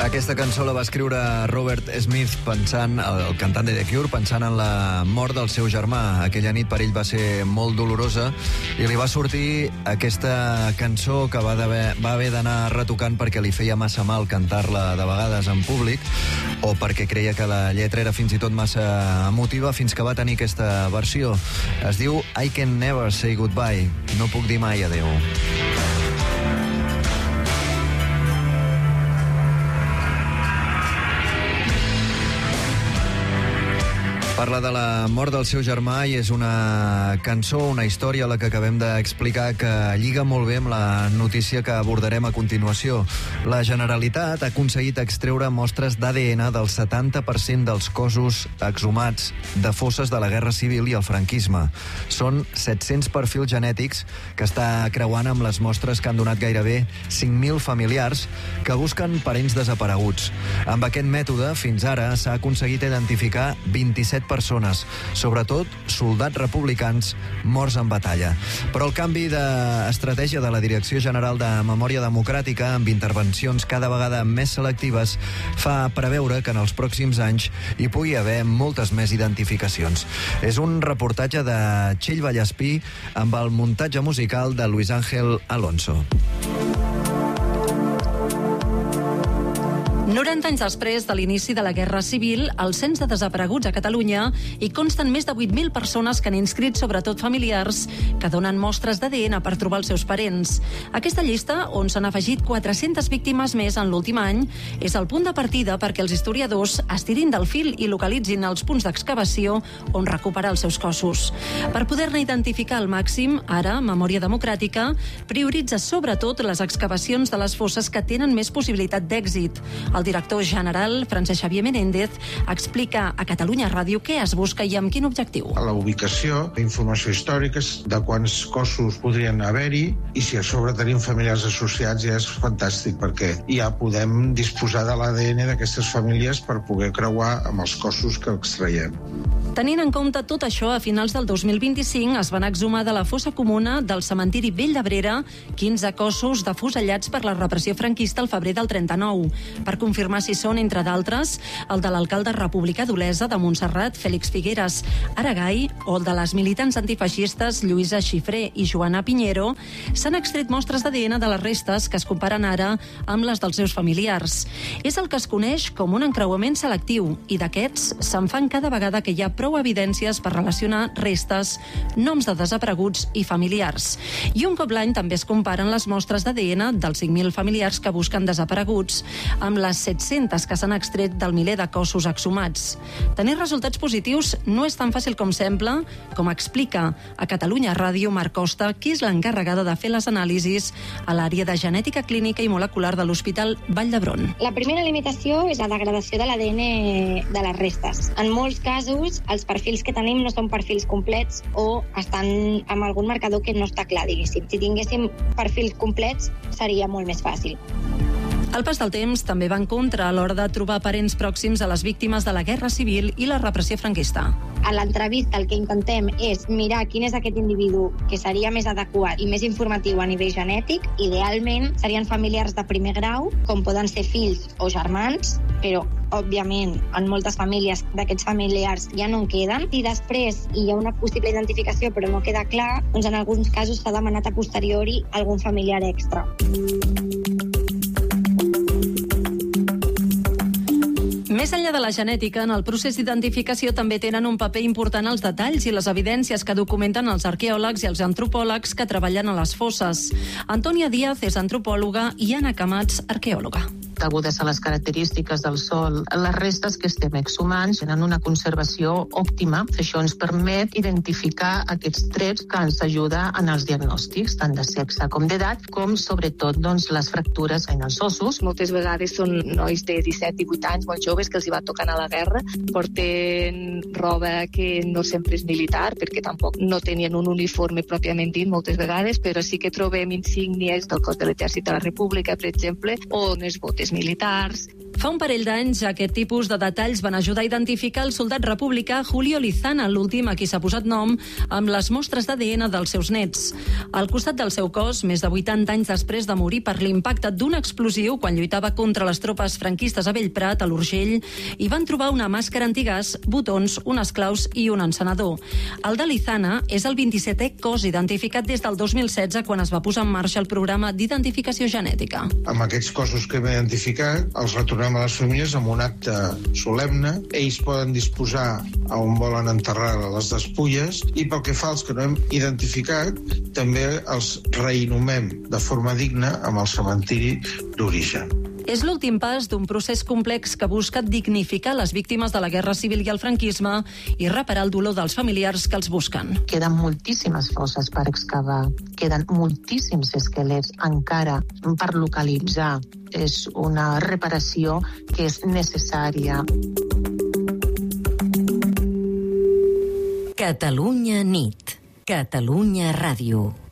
Aquesta cançó la va escriure Robert Smith, el cantant de The Cure, pensant en la mort del seu germà. Aquella nit per ell va ser molt dolorosa i li va sortir aquesta cançó que va haver d'anar retocant perquè li feia massa mal cantar-la de vegades en públic o perquè creia que la lletra era fins i tot massa emotiva, fins que va tenir aquesta versió. Es diu I Can Never Say Goodbye. No puc dir mai adeu. Parla de la mort del seu germà i és una cançó, una història a la que acabem d'explicar que lliga molt bé amb la notícia que abordarem a continuació. La Generalitat ha aconseguit extreure mostres d'ADN del 70% dels cossos exhumats de fosses de la Guerra Civil i el franquisme. Són 700 perfils genètics que està creuant amb les mostres que han donat gairebé 5.000 familiars que busquen parents desapareguts. Amb aquest mètode, fins ara, s'ha aconseguit identificar 27 persones, sobretot soldats republicans morts en batalla. Però el canvi d'estratègia de la Direcció General de Memòria Democràtica, amb intervencions cada vegada més selectives, fa preveure que en els pròxims anys hi pugui haver moltes més identificacions. És un reportatge de Txell Vallespí amb el muntatge musical de Luis Ángel Alonso. 90 anys després de l'inici de la Guerra Civil, al cens de desapareguts a Catalunya hi consten més de 8.000 persones que han inscrit, sobretot familiars, que donen mostres d'ADN per trobar els seus parents. Aquesta llista, on s'han afegit 400 víctimes més en l'últim any, és el punt de partida perquè els historiadors estirin del fil i localitzin els punts d'excavació on recuperar els seus cossos. Per poder-ne identificar al màxim, ara, Memòria Democràtica prioritza sobretot les excavacions de les fosses que tenen més possibilitat d'èxit. El director general, Francesc Xavier Menéndez, explica a Catalunya Ràdio què es busca i amb quin objectiu. La ubicació, informació històrica de quants cossos podrien haver-hi i si a sobre tenim familiars associats ja és fantàstic perquè ja podem disposar de l'ADN d'aquestes famílies per poder creuar amb els cossos que extraiem. Tenint en compte tot això, a finals del 2025 es van exhumar de la fossa comuna del cementiri Vell d'Abrera 15 cossos defusellats per la repressió franquista al febrer del 39. Per confirmar si són, entre d'altres, el de l'alcalde republicà d'Olesa de Montserrat, Fèlix Figueres Aragai, o el de les militants antifeixistes Lluïsa Xifré i Joana Piñero, s'han extret mostres d'ADN de les restes que es comparen ara amb les dels seus familiars. És el que es coneix com un encreuament selectiu i d'aquests se'n fan cada vegada que hi ha prou evidències per relacionar restes, noms de desapareguts i familiars. I un cop l'any també es comparen les mostres d'ADN dels 5.000 familiars que busquen desapareguts amb les 700 que s'han extret del miler de cossos exhumats. Tenir resultats positius no és tan fàcil com sembla, com explica a Catalunya Ràdio Marc Costa, qui és l'encarregada de fer les anàlisis a l'àrea de genètica clínica i molecular de l'Hospital Vall d'Hebron. La primera limitació és la degradació de l'ADN de les restes. En molts casos, els perfils que tenim no són perfils complets o estan amb algun marcador que no està clar, diguéssim. Si tinguéssim perfils complets, seria molt més fàcil. El pas del temps també va en contra a l'hora de trobar parents pròxims a les víctimes de la Guerra Civil i la repressió franquista. A l'entrevista el que intentem és mirar quin és aquest individu que seria més adequat i més informatiu a nivell genètic. Idealment serien familiars de primer grau, com poden ser fills o germans, però òbviament en moltes famílies d'aquests familiars ja no en queden. Si després hi ha una possible identificació però no queda clar, doncs en alguns casos s'ha demanat a posteriori algun familiar extra. Més enllà de la genètica, en el procés d'identificació també tenen un paper important els detalls i les evidències que documenten els arqueòlegs i els antropòlegs que treballen a les fosses. Antònia Díaz és antropòloga i Anna Camats, arqueòloga. Degudes a les característiques del sòl, les restes que estem exhumant tenen una conservació òptima. Això ens permet identificar aquests trets que ens ajuda en els diagnòstics, tant de sexe com d'edat, com sobretot les fractures en els ossos. Moltes vegades són nois de 17 i 18 anys, molt joves, que els hi va tocar a la guerra. Porten roba que no sempre és militar, perquè tampoc no tenien un uniforme pròpiament dit moltes vegades, però sí que trobem insígnies del cos de l'exèrcit de la República, per exemple, o unes botes militars. Fa un parell d'anys, aquest tipus de detalls van ajudar a identificar el soldat republicà Julio Lizana, l'últim a qui s'ha posat nom, amb les mostres d'ADN dels seus nets. Al costat del seu cos, més de 80 anys després de morir per l'impacte d'un explosiu quan lluitava contra les tropes franquistes a Bellprat, a l'Urgell, hi van trobar una màscara antigàs, botons, unes claus i un encenedor. El de Lizana és el 27è cos identificat des del 2016, quan es va posar en marxa el programa d'identificació genètica. Amb aquests cossos que hem identificat, els retornem a les famílies amb un acte solemne. Ells poden disposar a on volen enterrar les despulles i pel que fa als que no hem identificat, també els reinhumem de forma digna amb el cementiri d'origen. És l'últim pas d'un procés complex que busca dignificar les víctimes de la Guerra Civil i el franquisme i reparar el dolor dels familiars que els busquen. Queden moltíssimes fosses per excavar, queden moltíssims esquelets encara per localitzar. És una reparació que és necessària. Catalunya nit. Catalunya Ràdio.